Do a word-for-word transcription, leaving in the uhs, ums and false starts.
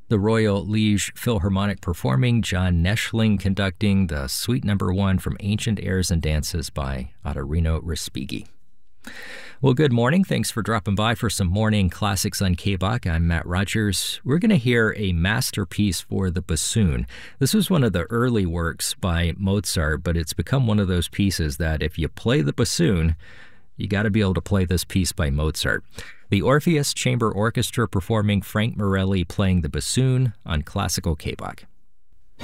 The Royal Liege Philharmonic performing, John Neschling conducting the Suite Number One from Ancient Airs and Dances by Ottorino Respighi. Well, good morning. Thanks for dropping by for some morning classics on K B O C. I'm Matt Rogers. We're going to hear a masterpiece for the bassoon. This was one of the early works by Mozart, but it's become one of those pieces that if you play the bassoon, you got to be able to play this piece by Mozart. The Orpheus Chamber Orchestra performing, Frank Morelli playing the bassoon on Classical K B O C.